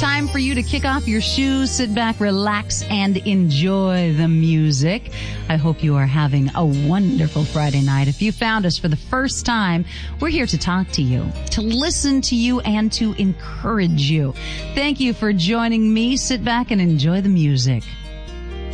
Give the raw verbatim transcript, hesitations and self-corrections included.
Time for you to kick off your shoes, sit back, relax, and enjoy the music. I hope you are having a wonderful Friday night. If you found us for the first time, we're here to talk to you, to listen to you, and to encourage you. Thank you for joining me. Sit back and enjoy the music.